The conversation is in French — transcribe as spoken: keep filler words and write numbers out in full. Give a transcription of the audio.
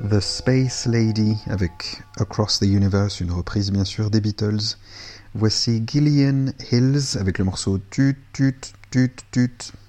The Space Lady avec Across the Universe, une reprise bien sûr des Beatles. Voici Gillian Hills avec le morceau Tut Tut Tut Tut.